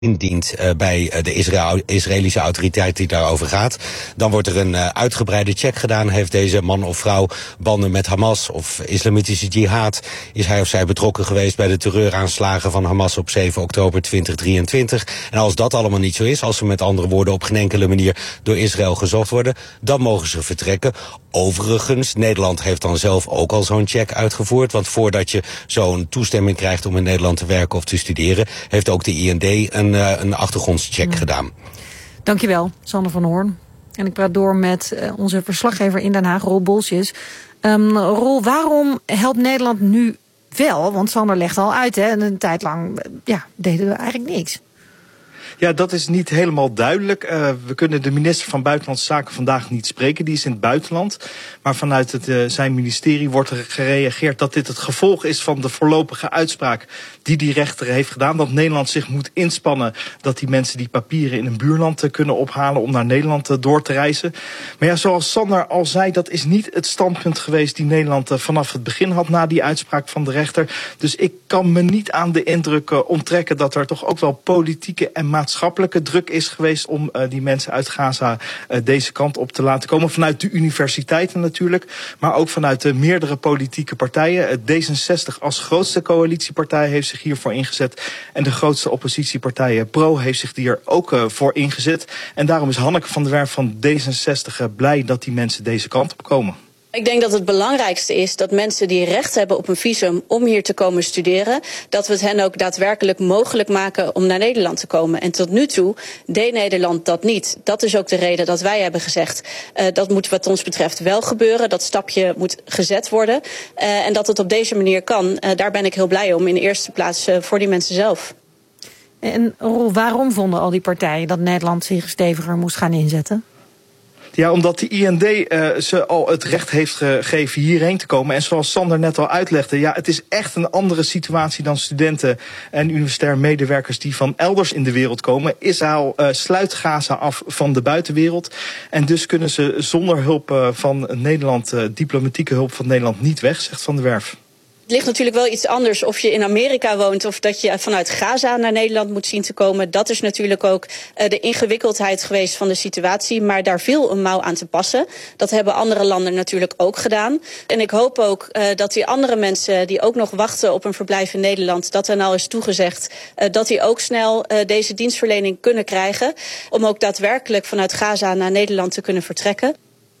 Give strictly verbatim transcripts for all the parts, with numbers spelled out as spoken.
indient uh, bij uh, de Israël, Israëlische autoriteit die daarover gaat. Dan wordt er een uh, uitgebreide check gedaan. Heeft deze man of vrouw banden met Hamas of islamitische jihad? Is hij of zij betrokken geweest bij de terreuraanslagen van Hamas op zeven oktober tweeduizend drieëntwintig? En als dat allemaal niet zo is, als ze met andere woorden op geen enkele manier door Israël gezocht worden, dan mogen ze vertrekken. Overigens, Nederland heeft dan zelf ook al zo'n check uitgevoerd. Want voordat je zo'n toestemming krijgt om in Nederland te werken of te studeren, heeft ook de I N D een, uh, een achtergrondscheck ja. gedaan. Dankjewel, Sander van Hoorn. En ik praat door met uh, onze verslaggever in Den Haag, Roel Bolsjes. Um, Roel, waarom helpt Nederland nu wel? Want Sander legt al uit, hè, en een tijd lang ja, deden we eigenlijk niks. Ja, dat is niet helemaal duidelijk. Uh, we kunnen de minister van Buitenlandse Zaken vandaag niet spreken. Die is in het buitenland. Maar vanuit het, uh, zijn ministerie wordt er gereageerd dat dit het gevolg is van de voorlopige uitspraak die die rechter heeft gedaan. Dat Nederland zich moet inspannen dat die mensen die papieren in een buurland uh, kunnen ophalen om naar Nederland uh, door te reizen. Maar ja, zoals Sander al zei, dat is niet het standpunt geweest die Nederland uh, vanaf het begin had na die uitspraak van de rechter. Dus ik kan me niet aan de indruk uh, onttrekken dat er toch ook wel politieke en maatschappelijke maatschappelijke druk is geweest om uh, die mensen uit Gaza uh, deze kant op te laten komen. Vanuit de universiteiten natuurlijk, maar ook vanuit de meerdere politieke partijen. Uh, D zesenzestig als grootste coalitiepartij heeft zich hiervoor ingezet. En de grootste oppositiepartij Pro heeft zich hier ook uh, voor ingezet. En daarom is Hanneke van der Werf van D zesenzestig uh, blij dat die mensen deze kant op komen. Ik denk dat het belangrijkste is dat mensen die recht hebben op een visum om hier te komen studeren, dat we het hen ook daadwerkelijk mogelijk maken om naar Nederland te komen. En tot nu toe deed Nederland dat niet. Dat is ook de reden dat wij hebben gezegd, uh, dat moet wat ons betreft wel gebeuren. Dat stapje moet gezet worden. Uh, en dat het op deze manier kan, uh, daar ben ik heel blij om in de eerste plaats uh, voor die mensen zelf. En Roel, waarom vonden al die partijen dat Nederland zich steviger moest gaan inzetten? Ja, omdat de I N D uh, ze al het recht heeft gegeven hierheen te komen. En zoals Sander net al uitlegde, ja, het is echt een andere situatie dan studenten en universitair medewerkers die van elders in de wereld komen. Israël uh, sluit Gaza af van de buitenwereld. En dus kunnen ze zonder hulp uh, van Nederland, uh, diplomatieke hulp van Nederland, niet weg, zegt Van der Werf. Het ligt natuurlijk wel iets anders of je in Amerika woont of dat je vanuit Gaza naar Nederland moet zien te komen. Dat is natuurlijk ook uh, de ingewikkeldheid geweest van de situatie. Maar daar viel een mouw aan te passen. Dat hebben andere landen natuurlijk ook gedaan. En ik hoop ook uh, dat die andere mensen die ook nog wachten op een verblijf in Nederland, dat er nou is toegezegd uh, dat die ook snel uh, deze dienstverlening kunnen krijgen. Om ook daadwerkelijk vanuit Gaza naar Nederland te kunnen vertrekken.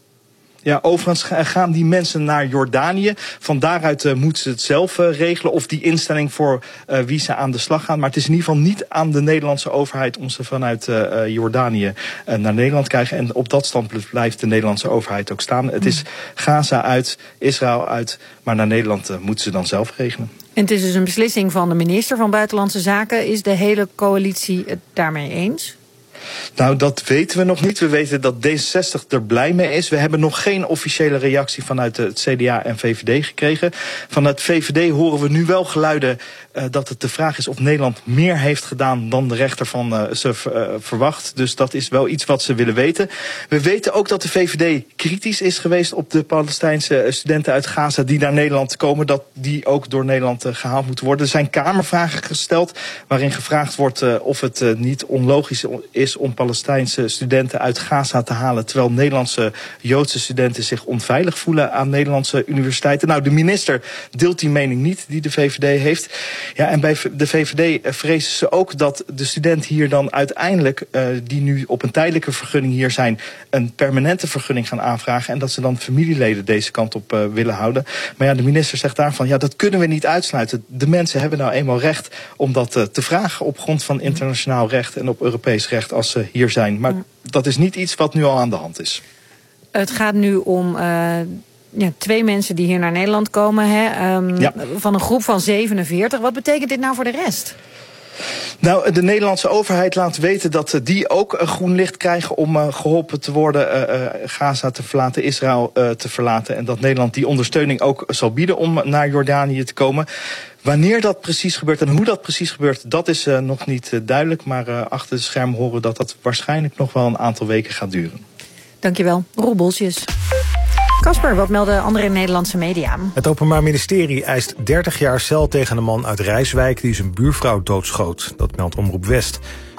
Ja, overigens gaan die mensen naar Jordanië. Van daaruit uh, moeten ze het zelf uh, regelen of die instelling voor uh, wie ze aan de slag gaan. Maar het is in ieder geval niet aan de Nederlandse overheid om ze vanuit uh, Jordanië uh, naar Nederland te krijgen. En op dat standpunt blijft de Nederlandse overheid ook staan. Het is Gaza uit, Israël uit, maar naar Nederland uh, moeten ze dan zelf regelen. En het is dus een beslissing van de minister van Buitenlandse Zaken. Is de hele coalitie het daarmee eens? Nou, dat weten we nog niet. We weten dat D zesenzestig er blij mee is. We hebben nog geen officiële reactie vanuit het C D A en V V D gekregen. Vanuit V V D horen we nu wel geluiden uh, dat het de vraag is of Nederland meer heeft gedaan dan de rechter van uh, ze uh, verwacht. Dus dat is wel iets wat ze willen weten. We weten ook dat de V V D kritisch is geweest op de Palestijnse studenten uit Gaza die naar Nederland komen. Dat die ook door Nederland uh, gehaald moeten worden. Er zijn kamervragen gesteld waarin gevraagd wordt uh, of het uh, niet onlogisch is om Palestijnse studenten uit Gaza te halen, terwijl Nederlandse Joodse studenten zich onveilig voelen aan Nederlandse universiteiten. Nou, de minister deelt die mening niet die de V V D heeft. Ja, en bij de V V D vrezen ze ook dat de studenten hier dan uiteindelijk, uh, die nu op een tijdelijke vergunning hier zijn, een permanente vergunning gaan aanvragen en dat ze dan familieleden deze kant op uh, willen houden. Maar ja, de minister zegt daarvan, ja, dat kunnen we niet uitsluiten. De mensen hebben nou eenmaal recht om dat uh, te vragen op grond van internationaal recht en op Europees recht als ze hier zijn. Maar dat is niet iets wat nu al aan de hand is. Het gaat nu om uh, ja, twee mensen die hier naar Nederland komen. Hè? Um, ja. Van een groep van zevenenveertig. Wat betekent dit nou voor de rest? Nou, de Nederlandse overheid laat weten dat die ook een groen licht krijgen om uh, geholpen te worden uh, uh, Gaza te verlaten, Israël uh, te verlaten. En dat Nederland die ondersteuning ook zal bieden om naar Jordanië te komen. Wanneer dat precies gebeurt en hoe dat precies gebeurt, dat is uh, nog niet uh, duidelijk. Maar uh, achter de schermen horen we dat dat waarschijnlijk nog wel een aantal weken gaat duren. Dankjewel, Roel Bolsjes. Casper, wat melden andere Nederlandse media? Het Openbaar Ministerie eist dertig jaar cel tegen een man uit Rijswijk die zijn buurvrouw doodschoot. Dat meldt Omroep West.